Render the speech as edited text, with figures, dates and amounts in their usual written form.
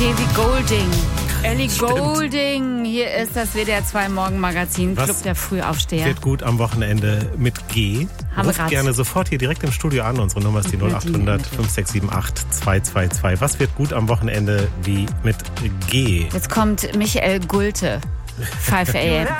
G wie Golding. Ellie Goulding, hier ist das WDR 2 Morgenmagazin, Club der Frühaufsteher. Wird gut am Wochenende mit G. Ruft gerne sofort hier direkt im Studio an. Unsere Nummer ist die 0800 5678 222. Was wird gut am Wochenende wie mit G? Jetzt kommt Michael Gulte. 5 a.m.